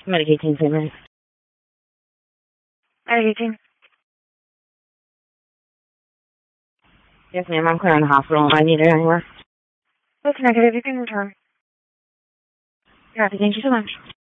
Medicaid team, St. Mary's. Medicaid team. Yes, ma'am. I'm clearing the hospital. I need it anywhere. Looks negative. You can return. Copy. Thank you so much.